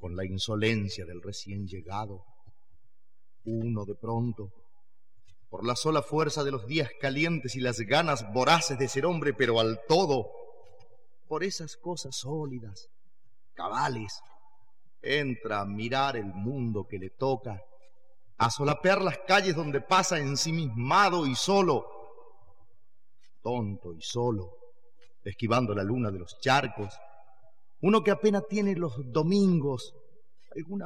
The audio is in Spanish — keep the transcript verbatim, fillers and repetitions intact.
con la insolencia del recién llegado. Uno de pronto, por la sola fuerza de los días calientes y las ganas voraces de ser hombre, pero al todo, por esas cosas sólidas, cabales, entra a mirar el mundo que le toca, a solapear las calles donde pasa ensimismado y solo, tonto y solo, esquivando la luna de los charcos. Uno que apenas tiene los domingos alguna